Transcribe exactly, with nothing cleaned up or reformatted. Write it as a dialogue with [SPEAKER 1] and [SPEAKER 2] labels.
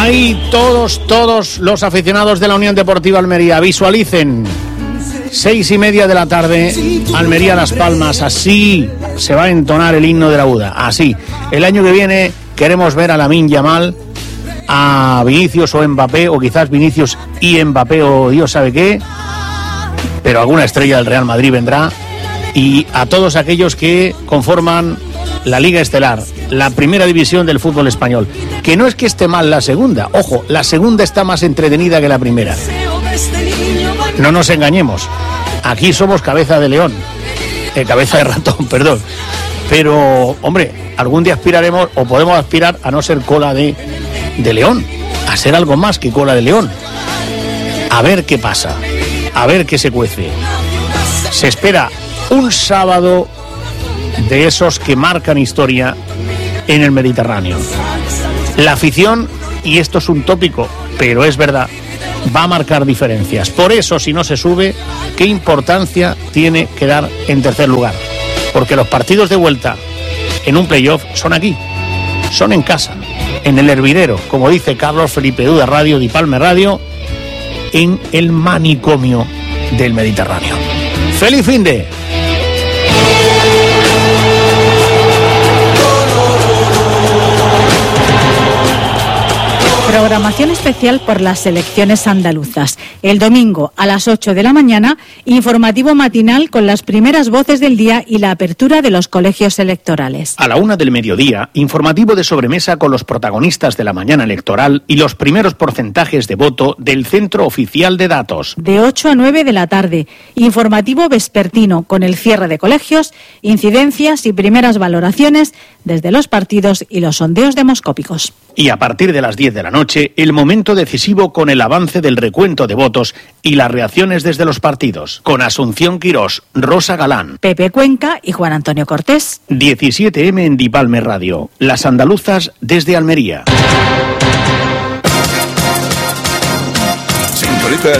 [SPEAKER 1] Ahí todos, todos los aficionados de la Unión Deportiva Almería visualicen seis y media de la tarde, Almería Las Palmas. Así se va a entonar el himno de la U D A. Así. El año que viene queremos ver a Lamine Yamal, a Vinicius o Mbappé, o quizás Vinicius y Mbappé o Dios sabe qué, pero alguna estrella del Real Madrid vendrá, y a todos aquellos que conforman la Liga Estelar, la primera división del fútbol español, que no es que esté mal la segunda, ojo, la segunda está más entretenida que la primera, no nos engañemos, aquí somos cabeza de león, eh, cabeza de ratón, perdón, pero hombre, algún día aspiraremos, o podemos aspirar a no ser cola de, de león, a ser algo más que cola de león. A ver qué pasa, a ver qué se cuece. Se espera un sábado de esos que marcan historia en el Mediterráneo. La afición, y esto es un tópico, pero es verdad, va a marcar diferencias. Por eso, si no se sube, ¿qué importancia tiene quedar en tercer lugar? Porque los partidos de vuelta en un playoff son aquí, son en casa, en el hervidero, como dice Carlos Felipe Duda Radio, Di Palme Radio, en el manicomio del Mediterráneo. ¡Feliz finde!
[SPEAKER 2] Programación especial por las selecciones andaluzas. El domingo a las ocho de la mañana, informativo matinal con las primeras voces del día y la apertura de los colegios electorales.
[SPEAKER 1] A la una del mediodía, informativo de sobremesa con los protagonistas de la mañana electoral y los primeros porcentajes de voto del Centro Oficial de Datos.
[SPEAKER 2] De ocho a nueve de la tarde, informativo vespertino con el cierre de colegios, incidencias y primeras valoraciones desde los partidos y los sondeos demoscópicos.
[SPEAKER 1] Y a partir de las diez de la noche, el momento decisivo con el avance del recuento de votos y las reacciones desde los partidos. Con Asunción Quirós, Rosa Galán,
[SPEAKER 2] Pepe Cuenca y Juan Antonio Cortés.
[SPEAKER 1] diecisiete eme en Di Palme Radio. Las andaluzas desde Almería.
[SPEAKER 3] Sintonizas